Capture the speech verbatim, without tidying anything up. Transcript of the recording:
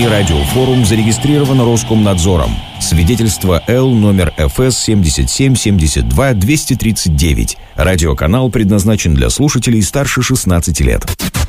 России радиофорум зарегистрирован Роскомнадзором. Свидетельство Л номер эф эс семьдесят семь семьдесят два двести тридцать девять. Радиоканал предназначен для слушателей старше шестнадцати лет.